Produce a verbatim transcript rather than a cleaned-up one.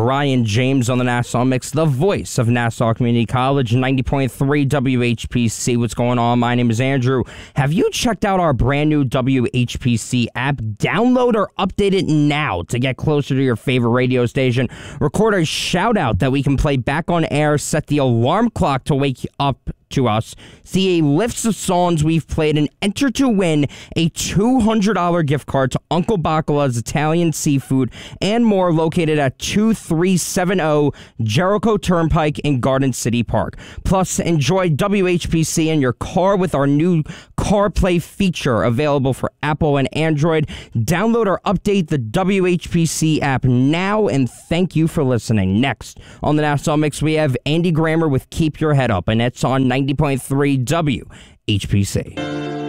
Ryan James on the Nassau Mix, the voice of Nassau Community College, ninety point three W H P C. What's going on? My name is Andrew. Have you checked out our brand new W H P C app? Download or update it now to get closer to your favorite radio station. Record a shout out that we can play back on air. Set the alarm clock to wake you up to us, see a list of songs we've played, and enter to win a two hundred dollars gift card to Uncle Bacala's Italian Seafood and more, located at two three seven zero Jericho Turnpike in Garden City Park. Plus, enjoy W H P C in your car with our new CarPlay feature available for Apple and Android. Download or update the W H P C app now, and thank you for listening. Next on the Nassau Mix, we have Andy Grammer with Keep Your Head Up, and it's on ninety point three W H P C.